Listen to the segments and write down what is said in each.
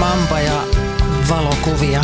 Mamba ja valokuvia.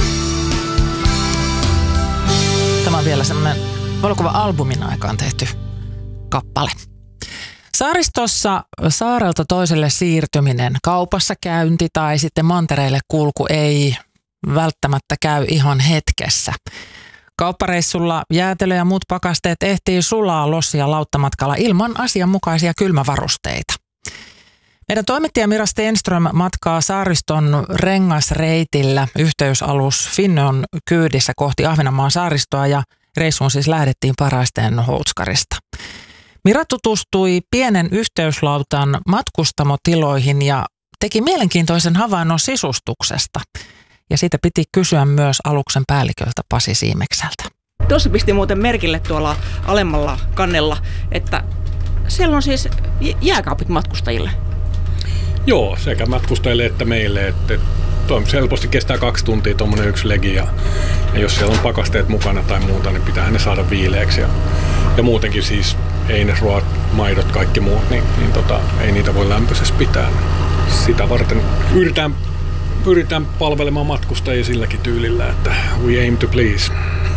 Tämä on vielä semmoinen valokuva-albumin aikaan tehty kappale. Saaristossa saarelta toiselle siirtyminen, kaupassa käynti tai sitten mantereille kulku ei välttämättä käy ihan hetkessä. Kauppareissulla jäätelö ja muut pakasteet ehtii sulaa lossi- ja lauttamatkalla ilman asianmukaisia kylmävarusteita. Meidän toimittaja Mira Stenström matkaa saariston rengasreitillä yhteysalus Finnon kyydissä kohti Ahvenanmaan saaristoa ja reissuun siis lähdettiin Paraisten Houtskarista. Mira tutustui pienen yhteyslautan matkustamotiloihin ja teki mielenkiintoisen havainnon sisustuksesta. Ja siitä piti kysyä myös aluksen päälliköltä Pasi Siimekseltä. Tuossa pisti muuten merkille tuolla alemmalla kannella, että siellä on siis jääkaapit matkustajille. Joo, sekä matkustajille että meille. Että helposti kestää 2 tuntia tuommoinen yksi legi ja jos siellä on pakasteet mukana tai muuta, niin pitää ne saada viileäksi. Ja muutenkin siis einesruoat, maidot, kaikki muut, niin ei niitä voi lämpöisessä pitää. Sitä varten pyritään palvelemaan matkustajia silläkin tyylillä, että we aim to please.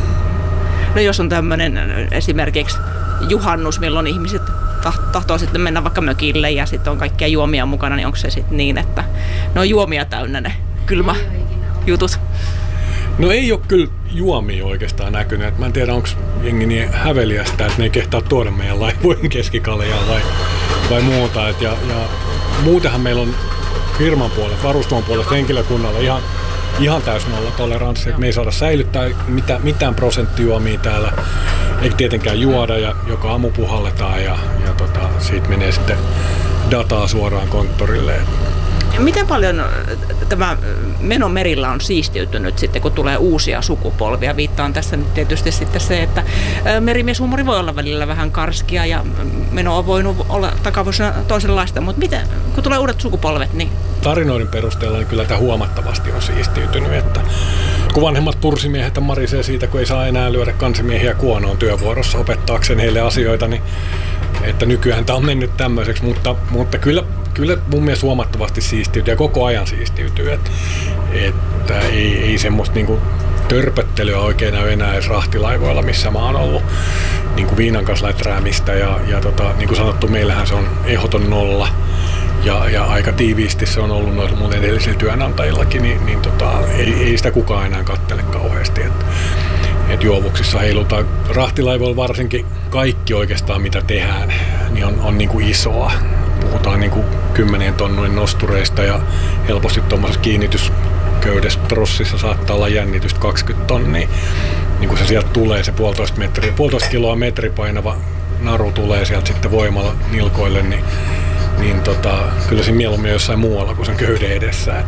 No jos on tämmöinen esimerkiksi juhannus, milloin ihmiset tahtoo sitten mennä vaikka mökille ja sitten on kaikkia juomia mukana, niin onko se sitten niin, että ne on juomia täynnä ne kylmäjutut? No ei ole kyllä juomia oikeastaan näkynyt. Mä en tiedä, onko jengi niin häveliästä, että ne ei kehtaa tuoda meidän laivojen keskikaljaa vai muuta. Ja muutenhan meillä on firman puolesta, varustamon puolesta henkilökunnalla ihan täys nolla toleranssi, että me ei saada säilyttää mitään prosenttijuomia täällä, eikä tietenkään juoda, ja joka aamu puhalletaan ja siitä menee sitten dataa suoraan konttorille. Miten paljon tämä meno merillä on siistiytynyt sitten, kun tulee uusia sukupolvia? Viittaan tässä nyt tietysti sitten se, että merimieshuumori voi olla välillä vähän karskia ja meno on voinut olla takavuosina toisenlaista, mutta miten, kun tulee uudet sukupolvet, niin... Tarinoiden perusteella niin kyllä tämä huomattavasti on siistiytynyt, että kun vanhemmat pursimiehet marisee siitä, kun ei saa enää lyödä kansimiehiä kuonoon työvuorossa opettaakseen heille asioita, niin että nykyään tämä on mennyt tämmöiseksi, mutta kyllä mun mielestä huomattavasti siistiytyy ja koko ajan siistiytyy, että ei semmoista niinku törpöttelyä oikein näy enää edes rahtilaivoilla, missä mä oon ollut niinku viinan kanssa läträämistä ja niin kuin sanottu, meillähän se on ehdoton nolla ja aika tiiviisti se on ollut noilla mun edellisillä työnantajillakin, niin ei sitä kukaan enää kattele kauheasti, että juovuksissa heilutaan. Rahtilaivoilla varsinkin kaikki oikeastaan mitä tehdään, niin on niin kuin isoa. Puhutaan niin kuin 10 tonnin nostureista ja helposti tuommoisessa kiinnitysköydes trossissa saattaa olla jännitystä 20 tonnia. Niin kun se sieltä tulee, se 1,5 kiloa metri painava naru tulee sieltä sitten voimalla nilkoille, niin kyllä se mieluummin jossain muualla kuin sen köyden edessä.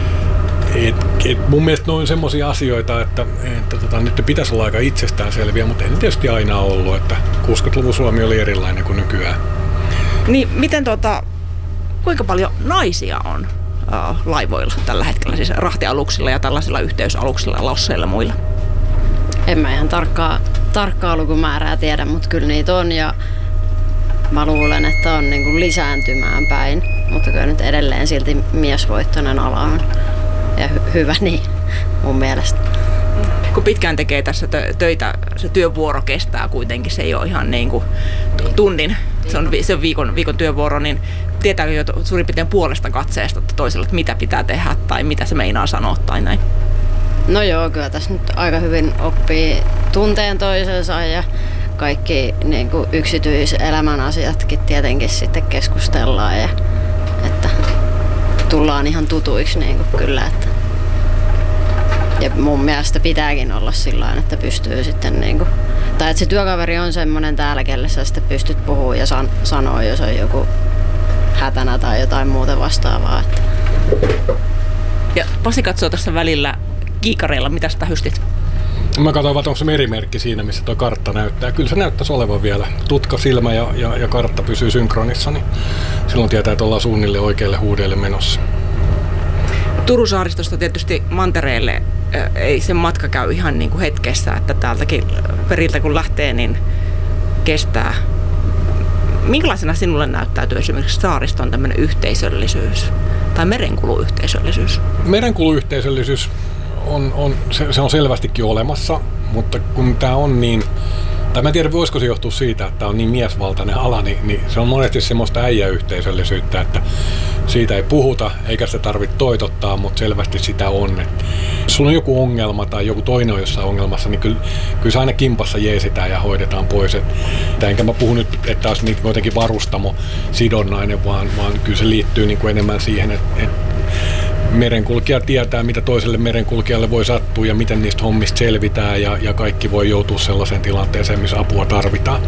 Mun mielestä ne on semmoisia asioita, että nyt pitäisi olla aika itsestäänselviä, mutta ei ne tietysti aina ollut, että 60-luvun Suomi oli erilainen kuin nykyään. Niin miten kuinka paljon naisia on laivoilla tällä hetkellä, siis rahtialuksilla ja tällaisilla yhteysaluksilla, losseilla ja muilla? En mä ihan tarkkaa lukumäärää tiedä, mutta kyllä niitä on ja mä luulen, että on niin kuin lisääntymään päin, mutta kyllä nyt edelleen silti miesvoittoinen ala on ja hyvä niin mun mielestä. Kun pitkään tekee tässä töitä, se työvuoro kestää kuitenkin, se ei ole ihan niin kuin tunnin, se on viikon työvuoro, niin tietääkö jo suurin piirtein puolesta katseesta toisella, että mitä pitää tehdä tai mitä se meinaa sanoa tai näin? No joo, kyllä tässä nyt aika hyvin oppii tunteen toisensa ja kaikki niin kuin yksityiselämän asiatkin tietenkin sitten keskustellaan ja että tullaan ihan tutuiksi niin kuin kyllä. Ja mun mielestä pitääkin olla sillain, että pystyy sitten niin kuin, tai että se työkaveri on semmoinen täällä, kelle sä sitten pystyt puhumaan ja sanoa, jos on joku hätänä tai jotain muuta vastaavaa. Että. Ja Pasi katsoo tässä välillä kiikareilla, mitä sä hystit? Mä katsoin, että onko se merimerkki siinä, missä tuo kartta näyttää. Kyllä se näyttäisi olevan vielä. Tutka, silmä ja kartta pysyy synkronissa, niin silloin tietää, että ollaan suunnilleen oikealle huudeille menossa. Turun saaristosta tietysti mantereelle ei sen matka käy ihan niin kuin hetkessä, että täältäkin periltä kun lähtee, niin kestää. Minkälaisena sinulle näyttäytyy esimerkiksi saariston tämmöinen yhteisöllisyys? tai merenkuluyhteisöllisyys? Merenkuluyhteisöllisyys se on selvästikin olemassa, mutta kun tämä on niin, tai mä en tiedä voisiko se johtua siitä, että tämä on niin miesvaltainen ala, niin se on monesti semmoista äijäyhteisöllisyyttä, että siitä ei puhuta eikä sitä tarvitse toitottaa, mutta selvästi sitä on. Että jos sulla on joku ongelma tai joku toinen on jossain ongelmassa, niin kyllä se aina kimpassa jeesitään ja hoidetaan pois. Enkä mä puhu nyt, että olisi niin jotenkin varustamo sidonnainen, vaan kyllä se liittyy niin kuin enemmän siihen, että merenkulkija tietää, mitä toiselle merenkulkijalle voi sattua ja miten niistä hommista selvitään ja kaikki voi joutua sellaiseen tilanteeseen, missä apua tarvitaan.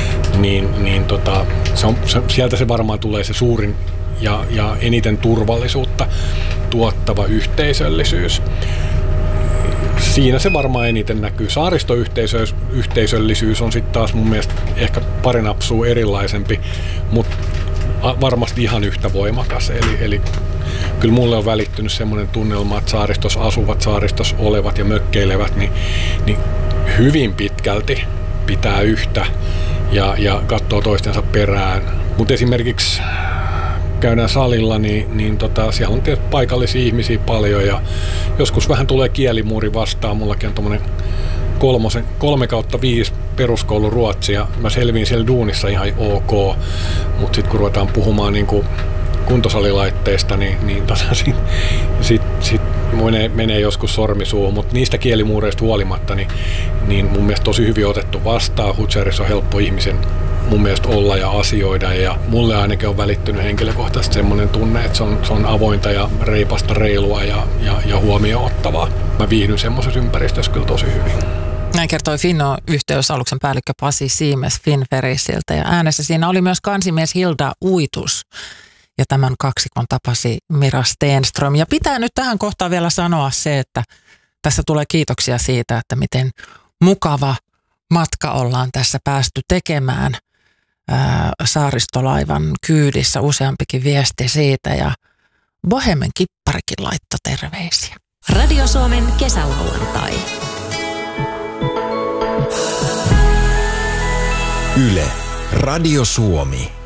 Sieltä se varmaan tulee se suurin ja eniten turvallisuutta tuottava yhteisöllisyys. Siinä se varmaan eniten näkyy. Saaristoyhteisöllisyys on sitten taas mun mielestä ehkä pari napsua erilaisempi, mutta varmasti ihan yhtä voimakas. Eli kyllä mulle on välittynyt semmoinen tunnelma, että saaristossa asuvat, saaristossa olevat ja mökkeilevät, niin hyvin pitkälti pitää yhtä ja katsoo toistensa perään. Mutta esimerkiksi käydään salilla, niin siellä on tietysti paikallisia ihmisiä paljon ja joskus vähän tulee kielimuuri vastaan. Mullakin on tommonen 3/5 peruskoulu ruotsia. Mä selviin siellä duunissa ihan ok, mutta sitten kun ruvetaan puhumaan niinku kuntosalilaitteista, sit menee joskus sormi suuhun, mutta niistä kielimuureista huolimatta, niin mun mielestä tosi hyvin otettu vastaan. Hutserissa on helppo ihmisen mun mielestä olla ja asioida, ja mulle ainakin on välittynyt henkilökohtaisesti semmoinen tunne, että se on avointa ja reipasta, reilua ja huomioon ottavaa. Mä viihdyn semmoisessa ympäristössä kyllä tosi hyvin. Näin kertoi Finno-yhteysaluksen päällikkö Pasi Siimes Finferrisiltä, ja äänessä siinä oli myös kansimies Hilda Uitus. Ja tämän kaksikon tapasi Mira Stenström. Ja pitää nyt tähän kohtaan vielä sanoa se, että tässä tulee kiitoksia siitä, että miten mukava matka ollaan tässä päästy tekemään saaristolaivan kyydissä. Useampikin viesti siitä ja Bohemen kipparikin laittoi terveisiä. Radio Suomen kesälauantai. Yle, Radio Suomi.